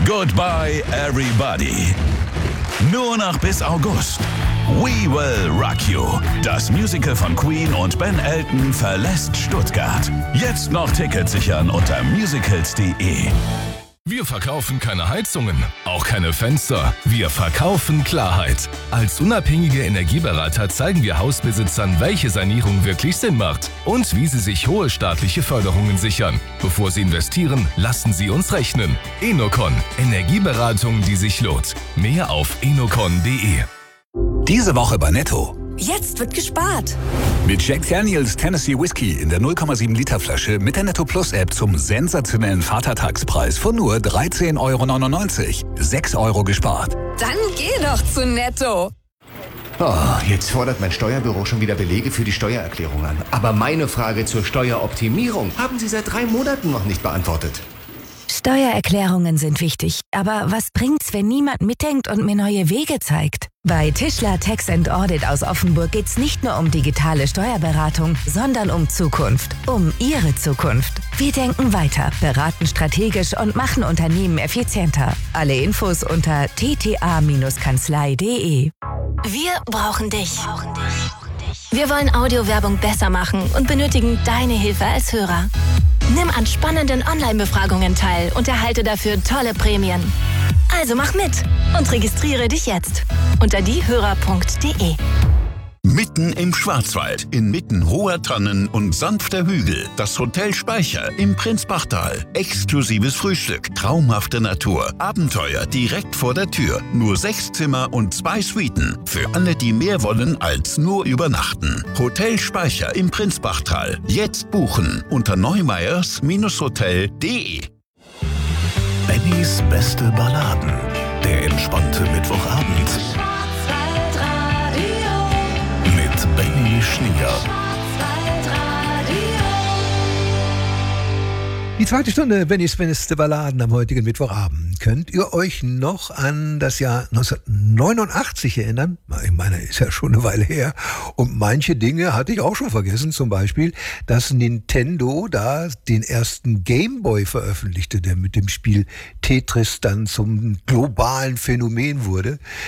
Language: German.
Goodbye Everybody. Nur noch bis August. We Will Rock You. Das Musical von Queen und Ben Elton verlässt Stuttgart. Jetzt noch Tickets sichern unter musicals.de. Wir verkaufen keine Heizungen, auch keine Fenster. Wir verkaufen Klarheit. Als unabhängige Energieberater zeigen wir Hausbesitzern, welche Sanierung wirklich Sinn macht und wie sie sich hohe staatliche Förderungen sichern. Bevor sie investieren, lassen sie uns rechnen. Enocon. Energieberatung, die sich lohnt. Mehr auf enocon.de. Diese Woche bei Netto. Jetzt wird gespart. Mit Jack Daniels Tennessee Whiskey in der 0,7 Liter Flasche mit der Netto Plus App zum sensationellen Vatertagspreis von nur 13,99 €. 6 € gespart. Dann geh doch zu Netto. Oh, jetzt fordert mein Steuerbüro schon wieder Belege für die Steuererklärung an. Aber meine Frage zur Steueroptimierung haben Sie seit 3 Monaten noch nicht beantwortet. Steuererklärungen sind wichtig, aber was bringt's, wenn niemand mitdenkt und mir neue Wege zeigt? Bei Tischler Tax & Audit aus Offenburg geht's nicht nur um digitale Steuerberatung, sondern um Zukunft, um Ihre Zukunft. Wir denken weiter, beraten strategisch und machen Unternehmen effizienter. Alle Infos unter tta-kanzlei.de. Wir brauchen dich. Wir wollen Audiowerbung besser machen und benötigen deine Hilfe als Hörer. Nimm an spannenden Online-Befragungen teil und erhalte dafür tolle Prämien. Also mach mit und registriere dich jetzt unter diehörer.de. Mitten im Schwarzwald, inmitten hoher Tannen und sanfter Hügel, das Hotel Speicher im Prinzbachtal. Exklusives Frühstück, traumhafte Natur, Abenteuer direkt vor der Tür. Nur 6 Zimmer und 2 Suiten. Für alle, die mehr wollen als nur übernachten. Hotel Speicher im Prinzbachtal. Jetzt buchen unter neumeyers-hotel.de. Bennys beste Balladen. Der entspannte Mittwochabend. Mit Benny Schnier. Die zweite Stunde Bennys beste Balladen am heutigen Mittwochabend. Könnt ihr euch noch an das Jahr 1989 erinnern? Ich meine, ist ja schon eine Weile her. Und manche Dinge hatte ich auch schon vergessen. Zum Beispiel, dass Nintendo da den ersten Gameboy veröffentlichte, der mit dem Spiel Tetris dann zum globalen Phänomen wurde.